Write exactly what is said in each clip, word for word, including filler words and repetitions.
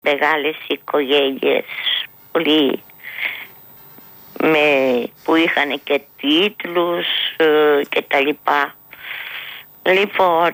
μεγάλες οικογένειες, πολύ με, που είχαν και τίτλους ε, και τα λοιπά. Λοιπόν,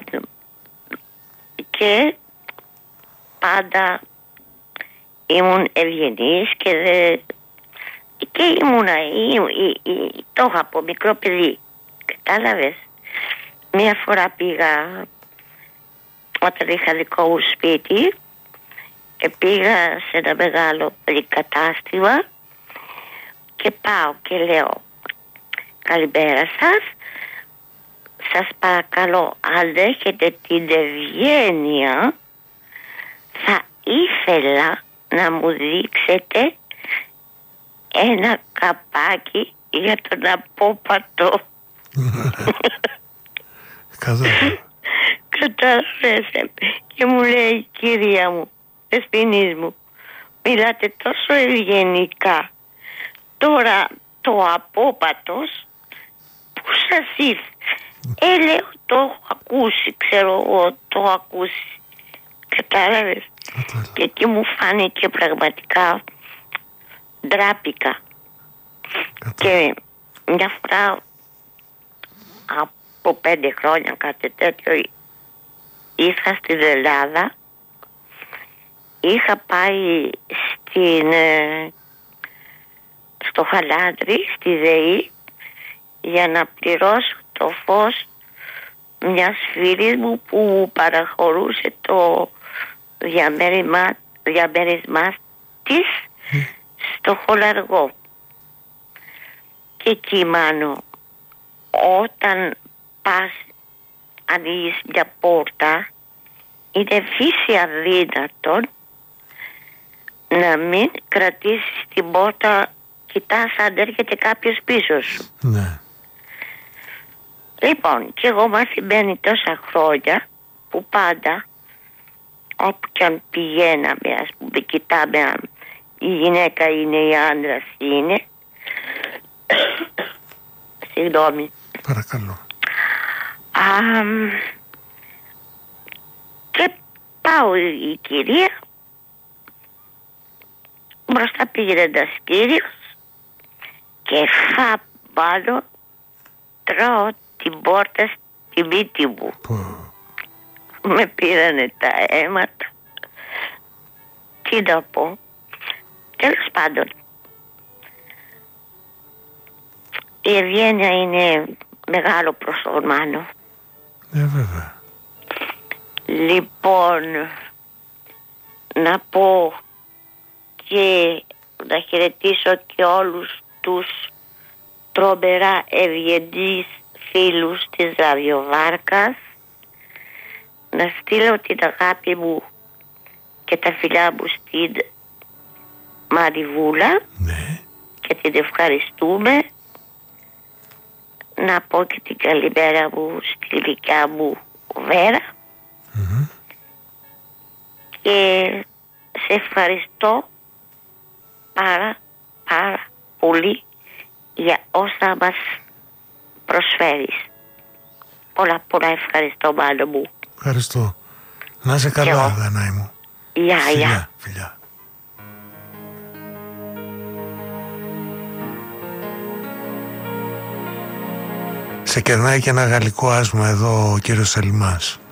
και πάντα ήμουν ευγενής και, δε, και ήμουνα, ή, ή, ή, το είχα από μικρό παιδί, κατάλαβες. Μία φορά πήγα, όταν είχα δικό μου σπίτι, πήγα σε ένα μεγάλο πολυκατάστημα και πάω και λέω καλημέρα σας, σας παρακαλώ, αν έχετε την ευγένεια, θα ήθελα να μου δείξετε ένα καπάκι για τον απόπατο. Κατάλαβες. Και μου λέει, κυρία μου, δεσποινής μου, μιλάτε τόσο ευγενικά. Τώρα το απόπατος που σας ήρθε? Ε, λέω, το έχω ακούσει, ξέρω εγώ, το έχω ακούσει. Κατάλαβες. Και εκεί μου φάνηκε πραγματικά, ντράπηκα. Και μια φορά από πέντε χρόνια, κάτι τέτοιο, ήρθα στην Ελλάδα. Είχα πάει στην, ε, στο Χαλάνδρη, στη ΔΕΗ, για να πληρώσω το φως μιας φίλης μου που παραχωρούσε το διαμέρισμά, διαμέρισμά της mm. στο Χολαργό. Και εκεί, μάνο, όταν πας, ανοίγεις μια πόρτα, είναι φύση αδύνατον να μην κρατήσεις την πόρτα, κοιτάς αν έρχεται κάποιος πίσω σου. Ναι. Λοιπόν, και εγώ μαθημένη τόσα χρόνια που πάντα όπου και αν πηγαίναμε, ας πούμε, κοιτάμε αν η γυναίκα είναι ή άντρας είναι. Συγγνώμη. Παρακαλώ. Α, και πάω η κυρία, μπροστά πήγαινε ένας κύριος και φα πάνω, τρώω την πόρτα στη μύτη μου. Πω. Με πήρανε τα αίματα. Τι να πω. Τέλος πάντων, η ευγένεια είναι μεγάλο προσωπικό. Ναι, βέβαια. Λοιπόν, να πω και να χαιρετήσω και όλους τους τρομερά ευγενείς φίλους της ραδιοβάρκας. Να στείλω την αγάπη μου και τα φιλιά μου στην Μαριβούλα. Ναι. Και την ευχαριστούμε. Να πω και την καλημέρα μου στη δικιά μου Βέρα. Mm-hmm. Και σε ευχαριστώ πάρα πάρα πολύ για όσα μας προσφέρεις. Πολλά πολλά ευχαριστώ, μάνα μου. Ευχαριστώ. Να είσαι καλά, Δανάη μου. Γεια, φιλιά, γεια. Φιλιά. Σε κερνάει και ένα γαλλικό άσμα εδώ ο κύριος Σελμάς.